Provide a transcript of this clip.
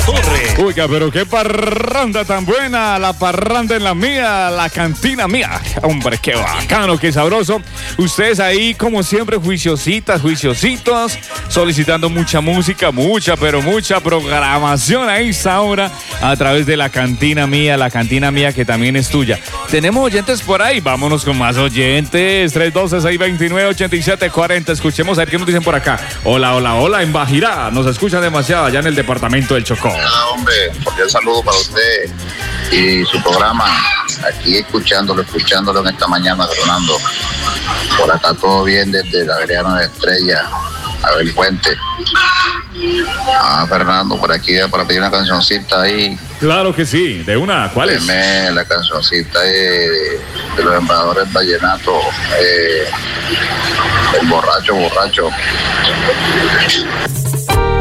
Torre. Oiga, pero qué parranda tan buena, la parranda en la mía, la cantina mía. Hombre, qué bacano, qué sabroso. Ustedes ahí, como siempre, juiciositas, juiciositos, solicitando mucha música, mucha programación a esta hora a través de la cantina mía que también es tuya. Tenemos oyentes por ahí, vámonos con más oyentes. 312-629-8740. Escuchemos a ver qué nos dicen por acá. Hola, en Bajirá. Nos escuchan demasiado allá en el departamento del Chocó. Hola, hombre, cordial saludo para usted y su programa. Aquí escuchándolo en esta mañana, Fernando. Por acá todo bien desde la Galeana de Estrella, Abel Puente. Fernando, por aquí para pedir una cancioncita ahí. Claro que sí, de una, ¿cuál es? La cancioncita de los embajadores vallenatos, el borracho.